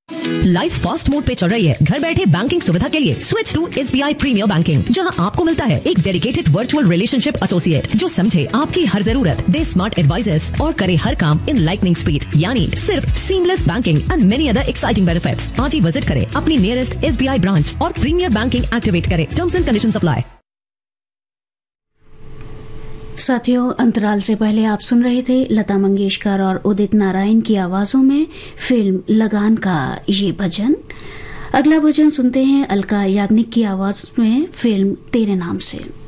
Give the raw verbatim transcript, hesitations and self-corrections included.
Life fast mode पे चल रही है। घर बैठे बैंकिंग सुविधा के लिए switch to SBI premiere banking, जहां आपको मिलता है एक डेडिकेटेड वर्चुअल रिलेशनशिप एसोसिएट जो समझे आपकी हर जरूरत, दे स्मार्ट एडवाइजेस और करे हर काम इन लाइटनिंग स्पीड, यानी सिर्फ seamless banking and many other exciting benefits. आज ही विजिट करें अपनी नियरेस्ट एसबीआई ब्रांच और प्रीमियर बैंकिंग एक्टिवेट करें। Terms and conditions apply. साथियों, अंतराल से पहले आप सुन रहे थे लता मंगेशकर और उदित नारायण की आवाजों में फिल्म लगान का ये भजन। अगला भजन सुनते हैं अलका याग्निक की आवाज में फिल्म तेरे नाम से।